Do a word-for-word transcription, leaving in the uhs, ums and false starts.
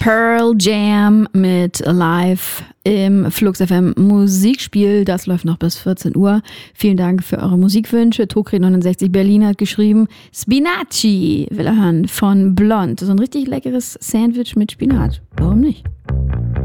Pearl Jam mit Live im Flux F M Musikspiel. Das läuft noch bis vierzehn Uhr. Vielen Dank für eure Musikwünsche. Tokri neunundsechzig Berlin hat geschrieben, Spinaci will er hören von Blond. So ein richtig leckeres Sandwich mit Spinat. Warum nicht?